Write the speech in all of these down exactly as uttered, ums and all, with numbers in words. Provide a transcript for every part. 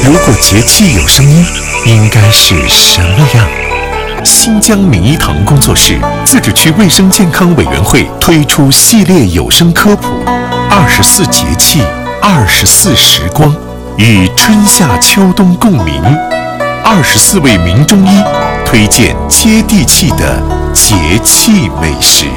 如果节气有声音，应该是什么样？新疆名医堂工作室自治区卫生健康委员会推出系列有声科普《二十四节气，二十四时光》，与春夏秋冬共鸣。二十四位名中医推荐接地气的节气美食。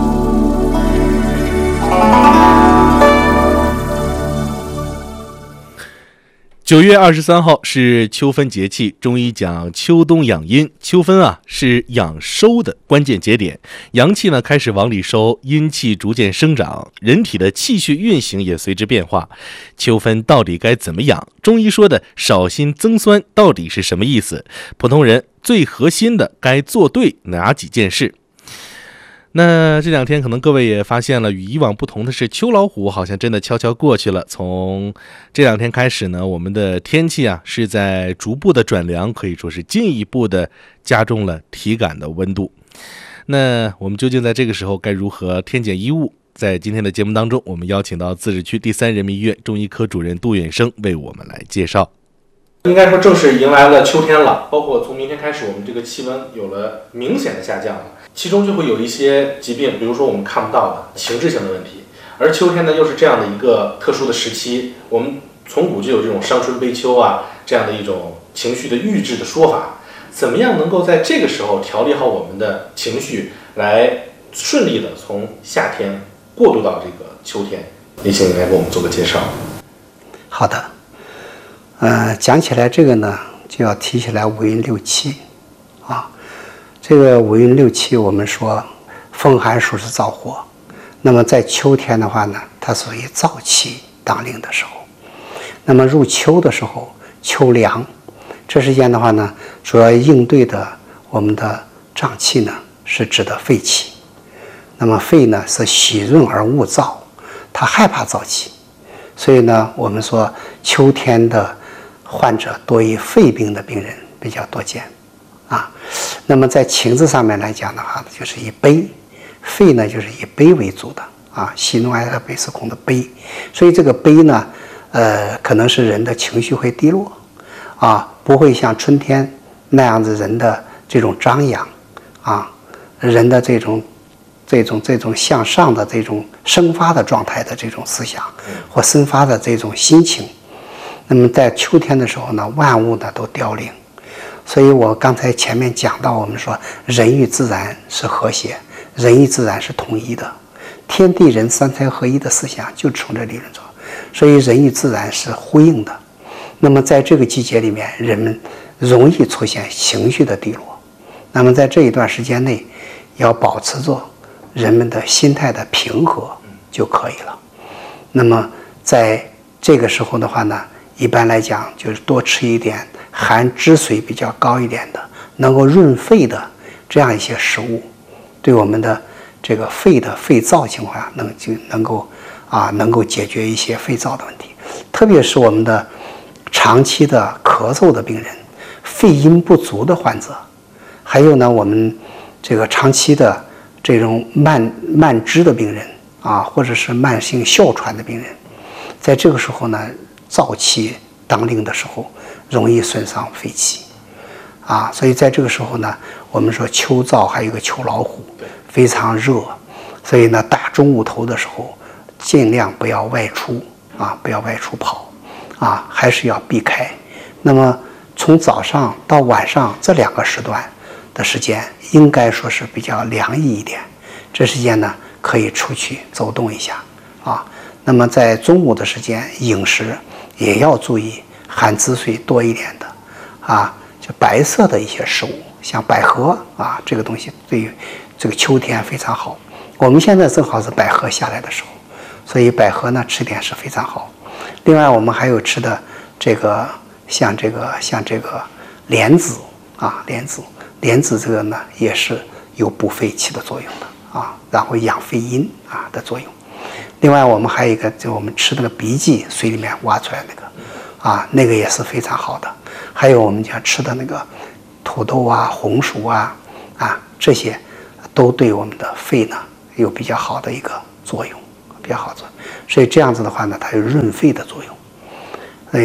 九月二十三号是秋分节气，中医讲秋冬养阴。秋分啊是养收的关键节点，阳气呢开始往里收，阴气逐渐生长，人体的气血运行也随之变化。秋分到底该怎么养？中医说的少辛增酸到底是什么意思？普通人最核心的该做对哪几件事？那这两天可能各位也发现了，与以往不同的是，秋老虎好像真的悄悄过去了。从这两天开始呢，我们的天气啊是在逐步的转凉，可以说是进一步的加重了体感的温度。那我们究竟在这个时候该如何添减衣物？在今天的节目当中，我们邀请到自治区第三人民医院中医科主任杜远生为我们来介绍。应该说正式迎来了秋天了，包括从明天开始，我们这个气温有了明显的下降了，其中就会有一些疾病，比如说我们看不到的情志性的问题。而秋天呢，又是这样的一个特殊的时期，我们从古就有这种伤春悲秋啊这样的一种情绪的预制的说法。怎么样能够在这个时候调理好我们的情绪，来顺利的从夏天过渡到这个秋天？李请来给我们做个介绍。 好的。呃，讲起来这个呢，就要提起来五运六气，啊，这个五运六气，我们说风寒暑是燥火，那么在秋天的话呢，它属于燥气当令的时候。那么入秋的时候，秋凉，这时间的话呢，主要应对的我们的胀气呢，是指的肺气。那么肺呢是喜润而恶燥，它害怕燥气，所以呢，我们说秋天的患者多以肺病的病人比较多见，啊，那么在情志上面来讲的话，就是以悲，肺呢就是以悲为主的啊，喜怒哀乐悲思恐的悲，所以这个悲呢，呃，可能是人的情绪会低落，啊，不会像春天那样子人的这种张扬，啊，人的这种这种这种向上的这种生发的状态的这种思想或生发的这种心情。那么在秋天的时候呢，万物呢都凋零，所以我刚才前面讲到，我们说人与自然是和谐，人与自然是统一的，天地人三才合一的思想就从这理论中，所以人与自然是呼应的。那么在这个季节里面，人们容易出现情绪的低落，那么在这一段时间内，要保持着人们的心态的平和就可以了。那么在这个时候的话呢，一般来讲就是多吃一点含汁水比较高一点的，能够润肺的这样一些食物，对我们的这个肺的肺燥情况下能就能够啊能够解决一些肺燥的问题。特别是我们的长期的咳嗽的病人，肺阴不足的患者，还有呢我们这个长期的这种慢慢支的病人啊，或者是慢性哮喘的病人，在这个时候呢，燥气当令的时候，容易损伤肺气，啊，所以在这个时候呢，我们说秋燥还有一个秋老虎，非常热，所以呢，大中午头的时候，尽量不要外出啊，不要外出跑，啊，还是要避开。那么从早上到晚上这两个时段的时间，应该说是比较凉意一点，这时间呢，可以出去走动一下啊。那么在中午的时间，饮食也要注意含汁水多一点的啊，就白色的一些食物，像百合啊，这个东西对于这个秋天非常好。我们现在正好是百合下来的时候，所以百合呢吃点是非常好。另外，我们还有吃的这个像这个像这个莲子啊，莲子莲子这个呢也是有补肺气的作用的啊，然后养肺阴啊的作用。另外，我们还有一个，就我们吃那个荸荠，水里面挖出来那个，啊，那个也是非常好的。还有我们讲吃的那个土豆啊、红薯啊，啊，这些都对我们的肺呢有比较好的一个作用，比较好作用。所以这样子的话呢，它有润肺的作用。所以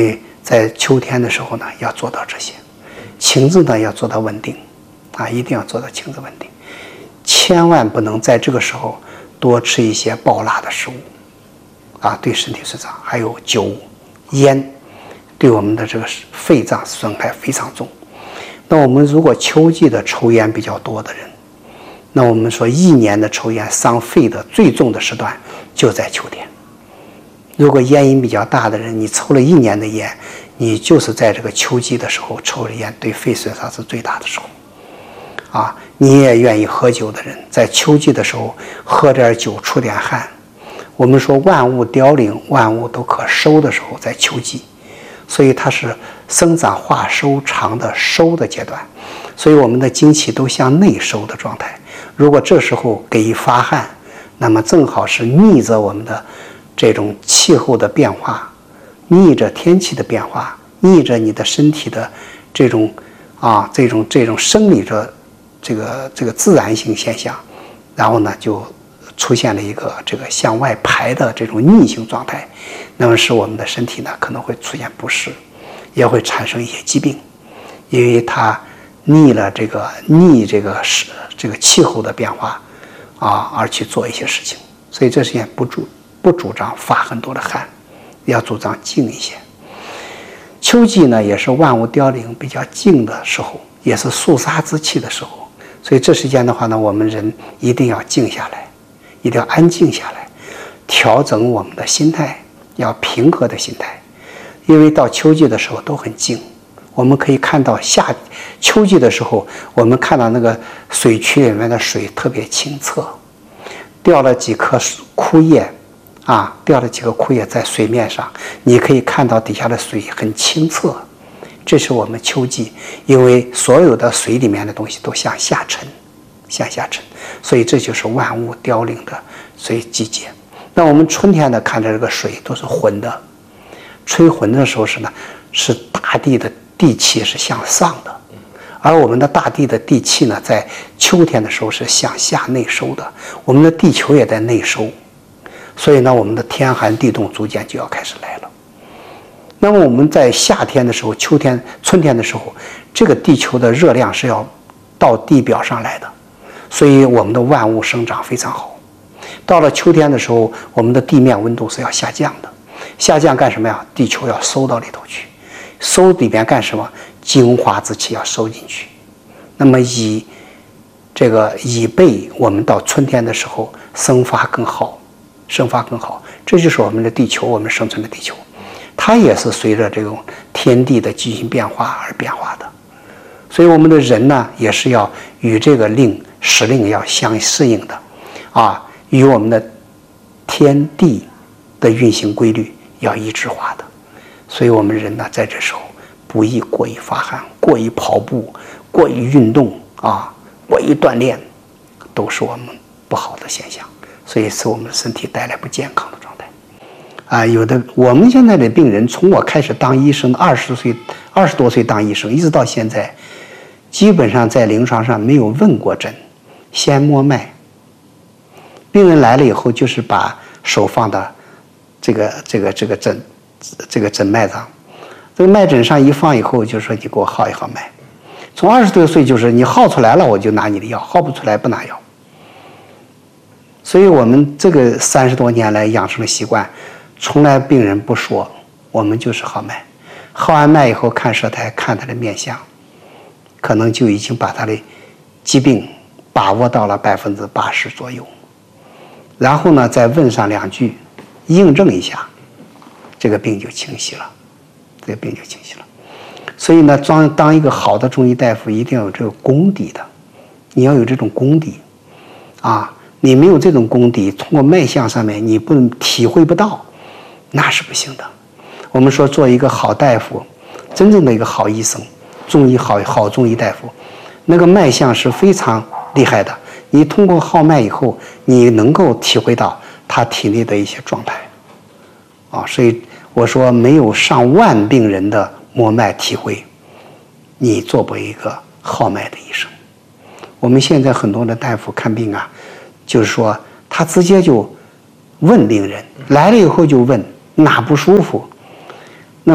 在秋天的时候呢，要做到这些。情志呢要做到稳定，啊，一定要做到情志稳定，千万不能在这个时候多吃一些爆辣的食物，啊，对身体损伤。还有酒、烟，对我们的这个肺脏损害非常重。那我们如果秋季的抽烟比较多的人，那我们说一年的抽烟伤肺的最重的时段就在秋天。如果烟瘾比较大的人，你抽了一年的烟，你就是在这个秋季的时候抽了烟，对肺损伤是最大的时候。啊，你也愿意喝酒的人，在秋季的时候喝点酒出点汗。我们说万物凋零，万物都可收的时候，在秋季，所以它是生长化收长的收的阶段，所以我们的精气都向内收的状态。如果这时候给予发汗，那么正好是逆着我们的这种气候的变化，逆着天气的变化，逆着你的身体的这种啊这种这种生理的这个这个自然性现象，然后呢就出现了一个这个向外排的这种逆行状态，那么使我们的身体呢可能会出现不适，也会产生一些疾病，因为它逆了这个逆这个是这个气候的变化啊而去做一些事情，所以这是也不主不主张发很多的汗，要主张静一些。秋季呢也是万物凋零比较静的时候，也是肃杀之气的时候，所以这时间的话呢，我们人一定要静下来，一定要安静下来，调整我们的心态，要平和的心态。因为到秋季的时候都很静，我们可以看到夏秋季的时候，我们看到那个水渠里面的水特别清澈，掉了几颗枯叶啊，掉了几个枯叶在水面上，你可以看到底下的水很清澈。这是我们秋季，因为所有的水里面的东西都向下沉，向下沉，所以这就是万物凋零的所以季节。那我们春天呢，看着这个水都是浑的，吹浑的时候是呢，是大地的地气是向上的，而我们的大地的地气呢，在秋天的时候是向下内收的，我们的地球也在内收，所以呢，我们的天寒地冻逐渐就要开始来了。那么我们在夏天的时候、秋天、春天的时候，这个地球的热量是要到地表上来的，所以我们的万物生长非常好。到了秋天的时候，我们的地面温度是要下降的，下降干什么呀？地球要收到里头去，收里边干什么？精华之气要收进去。那么以这个以备我们到春天的时候生发更好，生发更好，这就是我们的地球，我们生存的地球。它也是随着这种天地的进行变化而变化的，所以我们的人呢，也是要与这个令时令要相适应的，啊，与我们的天地的运行规律要一致化的。所以我们人呢，在这时候不宜过于发汗，过于跑步，过于运动啊，过于锻炼，都是我们不好的现象，所以使我们的身体带来不健康的状态。啊，有的我们现在的病人，从我开始当医生，二十岁、二十多岁当医生，一直到现在，基本上在临床上没有问过诊，先摸脉。病人来了以后，就是把手放到这个这个这个诊这个诊脉上，这个脉诊上一放以后，就说你给我号一号脉。从二十多岁就是你号出来了，我就拿你的药；号不出来不拿药。所以我们这个三十多年来养成的习惯。从来病人不说，我们就是号脉，号完脉以后看舌苔，看他的面相，可能就已经把他的疾病把握到了百分之八十左右。然后呢，再问上两句，印证一下，这个病就清晰了，这个病就清晰了。所以呢，当当一个好的中医大夫，一定要有这个功底的，你要有这种功底，啊，你没有这种功底，通过脉象上面你不体会不到。那是不行的。我们说做一个好大夫，真正的一个好医生，中医好好中医大夫，那个脉象是非常厉害的。你通过号脉以后，你能够体会到他体内的一些状态，啊，所以我说没有上万病人的摸脉体会，你做不一个号脉的医生。我们现在很多的大夫看病啊，就是说他直接就问病人来了以后就问。哪不舒服？那么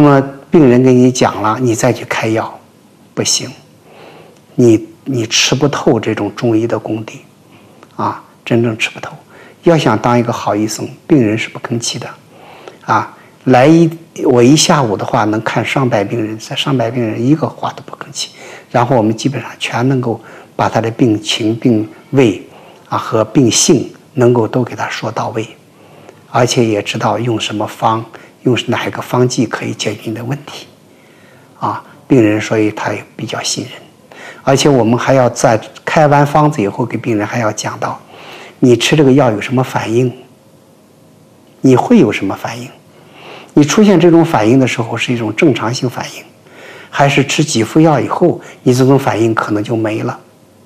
病人给你讲了，你再去开药，不行，你你吃不透这种中医的功底，啊，真正吃不透。要想当一个好医生，病人是不吭气的，啊，来一我一下午的话能看上百病人，这上百病人一个话都不吭气，然后我们基本上全能够把他的病情、病位啊和病性能够都给他说到位，而且也知道用什么方，用哪一个方剂可以解决你的问题，啊，病人所以他也比较信任，而且我们还要在开完方子以后给病人还要讲到，你吃这个药有什么反应，你会有什么反应，你出现这种反应的时候是一种正常性反应，还是吃几副药以后你这种反应可能就没了。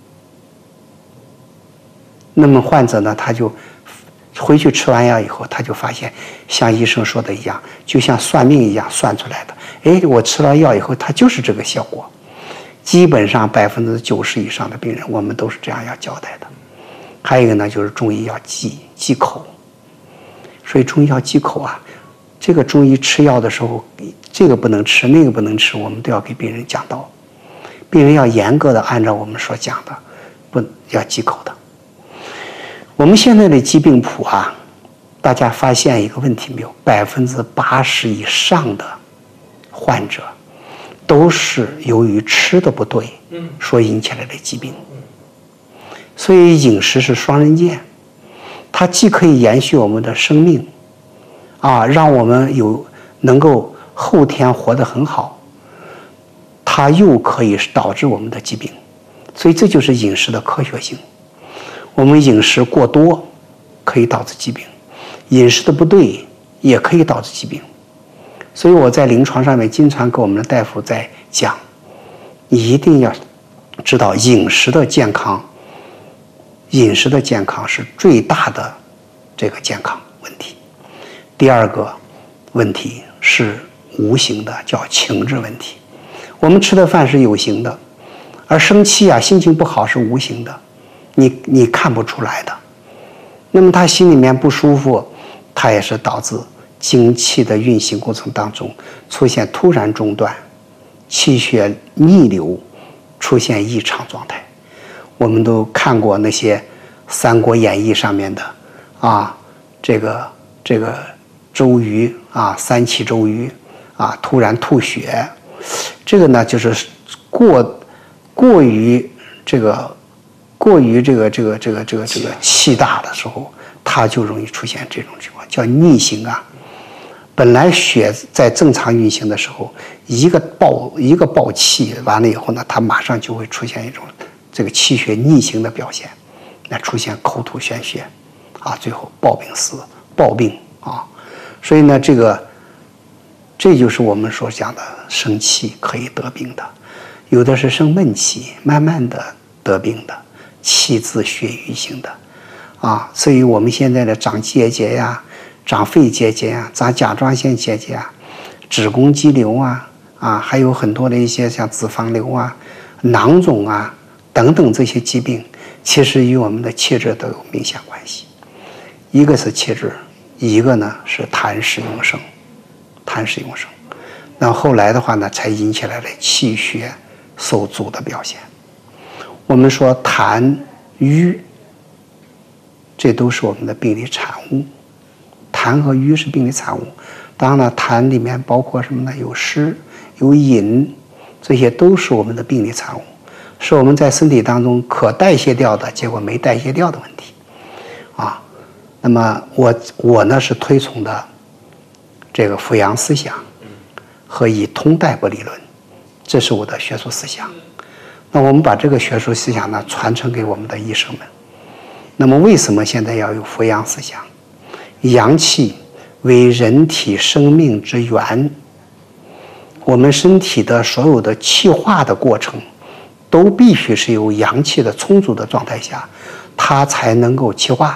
那么患者呢，他就回去吃完药以后，他就发现像医生说的一样，就像算命一样算出来的，哎，我吃了药以后它就是这个效果。基本上百分之九十以上的病人我们都是这样要交代的。还有一个呢，就是中医要忌忌口，所以中医要忌口啊。这个中医吃药的时候，这个不能吃，那个不能吃，我们都要给病人讲到，病人要严格的按照我们所讲的，不要忌口的。我们现在的疾病谱啊，大家发现一个问题没有？百分之八十以上的患者都是由于吃的不对所引起来的疾病。所以饮食是双刃剑，它既可以延续我们的生命，啊，让我们有能够后天活得很好，它又可以导致我们的疾病。所以这就是饮食的科学性。我们饮食过多可以导致疾病，饮食的不对也可以导致疾病。所以我在临床上面经常跟我们的大夫在讲，你一定要知道饮食的健康，饮食的健康是最大的这个健康问题。第二个问题是无形的，叫情志问题。我们吃的饭是有形的，而生气啊、心情不好是无形的，你你看不出来的。那么他心里面不舒服，它也是导致精气的运行过程当中出现突然中断，气血逆流，出现异常状态。我们都看过那些《三国演义》上面的啊，这个这个周瑜啊，三气周瑜啊，突然吐血，这个呢就是过过于这个过于这个这个这个这个这个气大的时候，它就容易出现这种情况，叫逆行啊。本来血在正常运行的时候，一个爆一个爆气完了以后呢，它马上就会出现一种这个气血逆行的表现，那出现口吐鲜血，啊，最后暴病死，暴病啊。所以呢，这个这就是我们所讲的生气可以得病的，有的是生闷气，慢慢的得病的，气滞血瘀型的，啊，所以我们现在的长结节呀、长肺结节呀、长甲状腺结节啊、子宫肌瘤啊，啊，还有很多的一些像脂肪瘤啊、囊肿啊等等这些疾病，其实与我们的气质都有明显关系。一个是气质，一个呢是痰湿壅盛，痰湿壅盛。那后来的话呢，才引起来了气血受阻的表现。我们说痰瘀，这都是我们的病理产物。痰和瘀是病理产物，当然了，痰里面包括什么呢？有湿、有饮，这些都是我们的病理产物，是我们在身体当中可代谢掉的，结果没代谢掉的问题，啊。那么我我呢是推崇的这个扶阳思想和以通代补理论，这是我的学术思想。那我们把这个学术思想呢传承给我们的医生们。那么为什么现在要有扶阳思想？阳气为人体生命之源，我们身体的所有的气化的过程都必须是有阳气的充足的状态下，它才能够气化。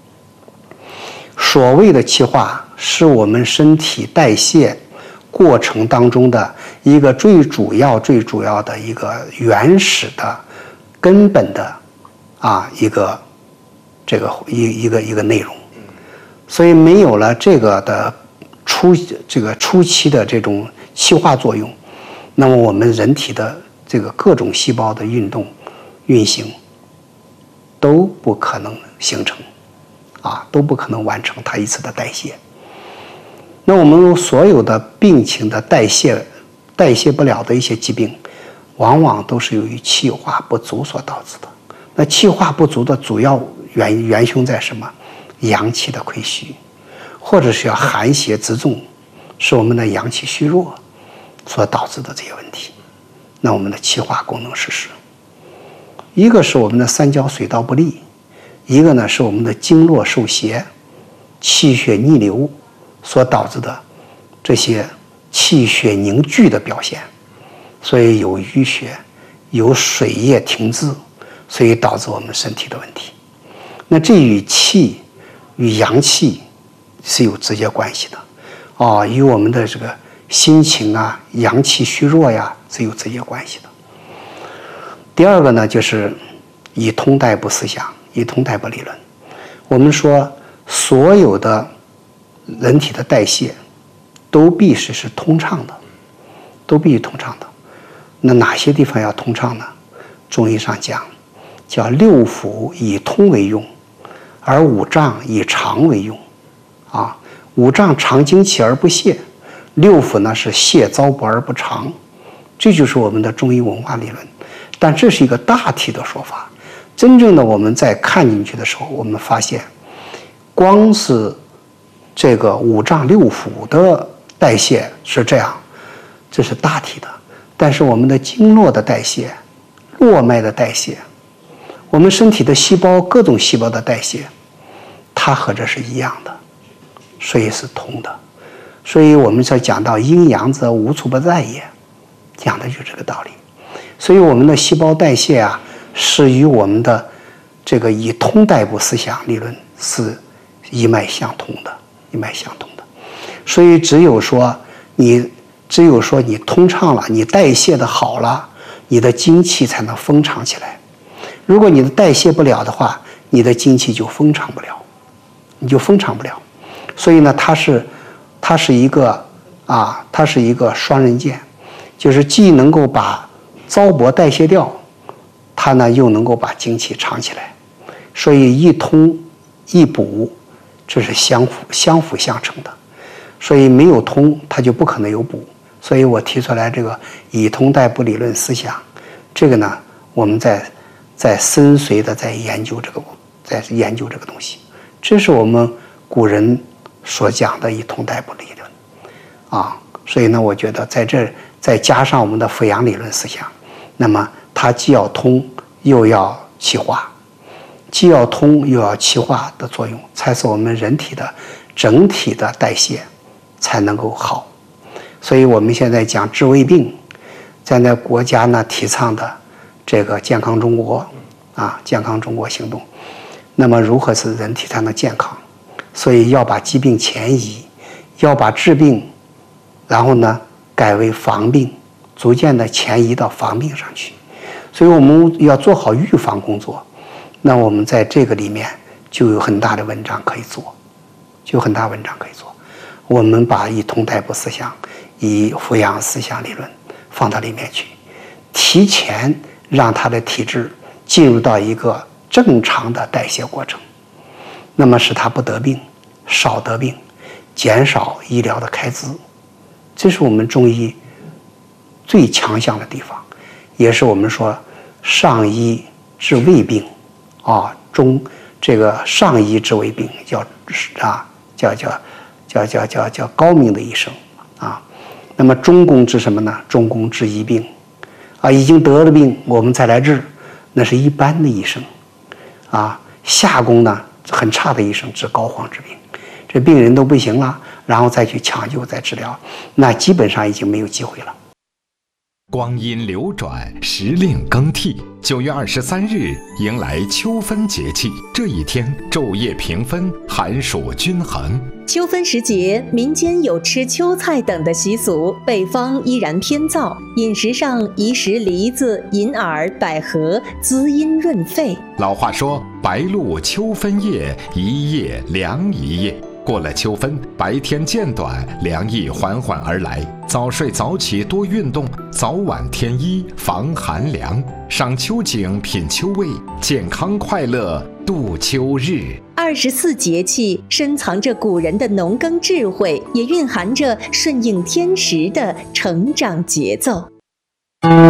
所谓的气化是我们身体代谢过程当中的一个最主要最主要的一个原始的根本的啊一个这个一一个一个内容。所以没有了这个的初这个初期的这种气化作用，那么我们人体的这个各种细胞的运动、运行都不可能形成，啊，都不可能完成它一次的代谢。那我们所有的病情的代谢、代谢不了的一些疾病，往往都是由于气化不足所导致的。那气化不足的主要元元凶在什么？阳气的亏虚，或者是要寒邪之重，是我们的阳气虚弱所导致的这些问题。那我们的气化功能失失，一个是我们的三焦水道不利，一个呢是我们的经络受邪、气血逆流所导致的这些气血凝聚的表现，所以有淤血，有水液停滞，所以导致我们身体的问题。那这与气、与阳气是有直接关系的，啊，与我们的这个心情啊、阳气虚弱呀是有直接关系的。第二个呢，就是以通代步思想，以通代步理论。我们说，所有的人体的代谢都必须是通畅的，都必须通畅的。那哪些地方要通畅呢？中医上讲，叫六腑以通为用，而五脏以长为用。啊，五脏长精气而不泄，六腑呢是泄糟粕而不长，这就是我们的中医文化理论。但这是一个大体的说法，真正的我们在看进去的时候，我们发现，光是这个五脏六腑的代谢是这样，这是大体的。但是我们的经络的代谢、络脉的代谢，我们身体的细胞各种细胞的代谢，它和这是一样的，所以是通的。所以我们才讲到阴阳则无处不在也，讲的就是这个道理。所以我们的细胞代谢啊，是与我们的这个以通代步思想理论是一脉相通的，一脉相通的。所以只有说你，只有说你通畅了，你代谢的好了，你的精气才能封藏起来。如果你的代谢不了的话，你的精气就封藏不了，你就封藏不了。所以呢，它是，它是一个啊，它是一个双刃剑，就是既能够把糟粕代谢掉，它呢又能够把精气藏起来，所以一通一补，这是相辅相辅相成的。所以没有通，它就不可能有补。所以我提出来这个以通代步理论思想，这个呢，我们在在深邃的在研究这个，在研究这个东西，这是我们古人所讲的以通代步理论啊。所以呢，我觉得在这再加上我们的阜阳理论思想，那么它既要通又要气化，既要通又要气化的作用，才是我们人体的整体的代谢才能够好。所以我们现在讲治胃病，在那国家呢提倡的这个健康中国啊，健康中国行动，那么如何使人体才能健康？所以要把疾病前移，要把治病，然后呢改为防病，逐渐的前移到防病上去。所以我们要做好预防工作，那我们在这个里面就有很大的文章可以做，就有很大文章可以做。我们把以通代步思想、以阜阳思想理论放到里面去，提前让他的体质进入到一个正常的代谢过程，那么使他不得病、少得病，减少医疗的开支。这是我们中医最强项的地方，也是我们说上医治胃病啊，中这个上医治胃病叫啊叫叫叫叫叫叫高明的医生啊。那么中宫治什么呢？中宫治医病啊，已经得了病我们再来治，那是一般的医生啊。下宫呢很差的医生治膏肓之病，这病人都不行了，然后再去抢救再治疗，那基本上已经没有机会了。 光阴流转，时令更替。九月二十三日迎来秋分节气，这一天昼夜平分，寒暑均衡。 秋分时节，民间有吃秋菜等的习俗，北方依然偏燥，饮食上宜食梨子、银耳、百合，滋阴润肺。 老话说：“白露秋分夜，一夜凉一夜。” 过了秋分，白天渐短，凉意缓缓而来。早睡早起，多运动，早晚添衣，防寒凉。赏秋景，品秋味，健康快乐度秋日。 二十四节气深藏着古人的农耕智慧，也蕴含着顺应天时的成长节奏。